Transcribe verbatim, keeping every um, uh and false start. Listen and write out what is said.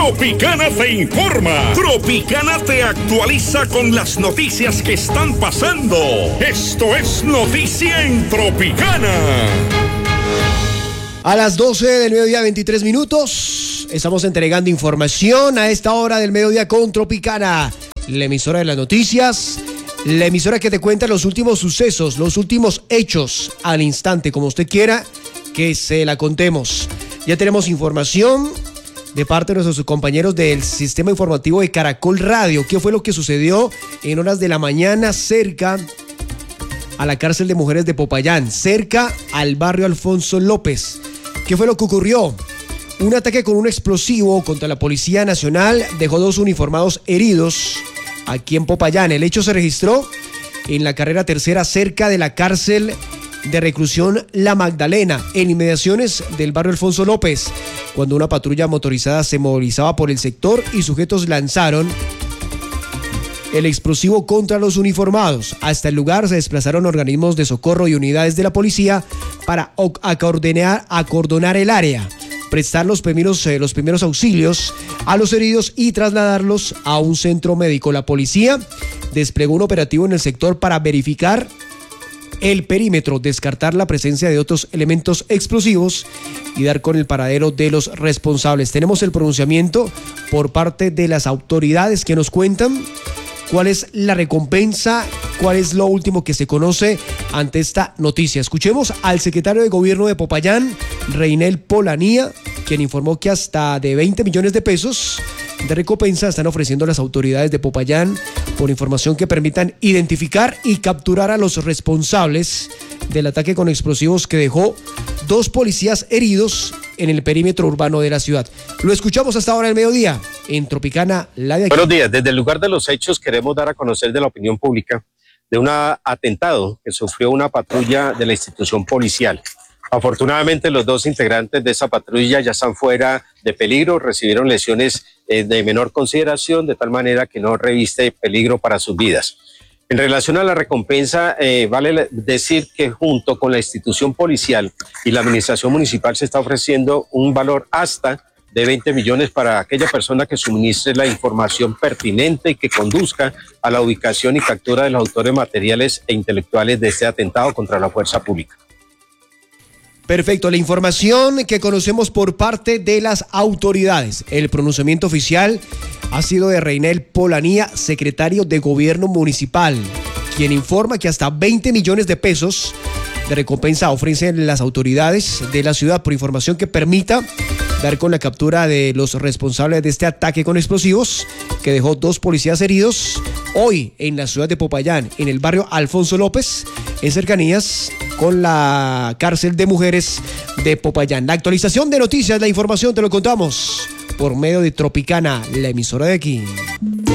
Tropicana te informa. Tropicana te actualiza con las noticias que están pasando. Esto es Noticia en Tropicana. A las doce del mediodía, veintitrés minutos, estamos entregando información a esta hora del mediodía con Tropicana, la emisora de las noticias, la emisora que te cuenta los últimos sucesos, los últimos hechos al instante, como usted quiera que se la contemos. Ya tenemos información de parte de nuestros compañeros del sistema informativo de Caracol Radio. ¿Qué fue lo que sucedió en horas de la mañana cerca a la cárcel de mujeres de Popayán, cerca al barrio Alfonso López? ¿Qué fue lo que ocurrió? Un ataque con un explosivo contra la Policía Nacional dejó dos uniformados heridos aquí en Popayán. El hecho se registró en la carrera tercera cerca de la cárcel de reclusión La Magdalena, en inmediaciones del barrio Alfonso López, cuando una patrulla motorizada se movilizaba por el sector y sujetos lanzaron el explosivo contra los uniformados. Hasta el lugar se desplazaron organismos de socorro y unidades de la policía para acordonar, acordonar el área, prestar los primeros, eh, los primeros auxilios a los heridos y trasladarlos a un centro médico. La policía desplegó un operativo en el sector para verificar el perímetro, descartar la presencia de otros elementos explosivos y dar con el paradero de los responsables. Tenemos el pronunciamiento por parte de las autoridades que nos cuentan cuál es la recompensa, cuál es lo último que se conoce ante esta noticia. Escuchemos al secretario de Gobierno de Popayán, Reinel Polanía, quien informó que hasta de veinte millones de pesos de recompensa están ofreciendo las autoridades de Popayán por información que permitan identificar y capturar a los responsables del ataque con explosivos que dejó dos policías heridos en el perímetro urbano de la ciudad. Lo escuchamos hasta ahora al mediodía en Tropicana, la de aquí. Buenos días. Desde el lugar de los hechos queremos dar a conocer de la opinión pública de un atentado que sufrió una patrulla de la institución policial. Afortunadamente los dos integrantes de esa patrulla ya están fuera de peligro, recibieron lesiones eh, de menor consideración, de tal manera que no reviste peligro para sus vidas. En relación a la recompensa, eh, vale decir que junto con la institución policial y la administración municipal se está ofreciendo un valor hasta de veinte millones para aquella persona que suministre la información pertinente y que conduzca a la ubicación y captura de los autores materiales e intelectuales de este atentado contra la fuerza pública. Perfecto, la información que conocemos por parte de las autoridades. El pronunciamiento oficial ha sido de Reinel Polanía, secretario de Gobierno Municipal, quien informa que hasta veinte millones de pesos de recompensa ofrecen las autoridades de la ciudad por información que permita dar con la captura de los responsables de este ataque con explosivos que dejó dos policías heridos hoy en la ciudad de Popayán, en el barrio Alfonso López, en cercanías con la cárcel de mujeres de Popayán. La actualización de noticias, la información te lo contamos por medio de Tropicana, la emisora de aquí.